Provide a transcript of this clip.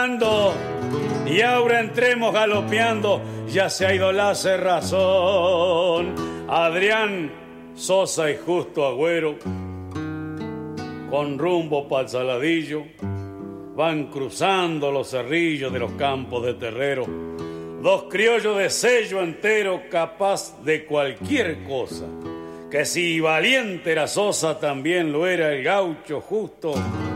Y ahora entremos galopeando, ya se ha ido la cerrazón. Adrián, Sosa y Justo Agüero, con rumbo pa'l Saladillo, van cruzando los cerrillos de los campos de Terrero. Dos criollos de sello entero, capaz de cualquier cosa. Que si valiente era Sosa, también lo era el gaucho Justo.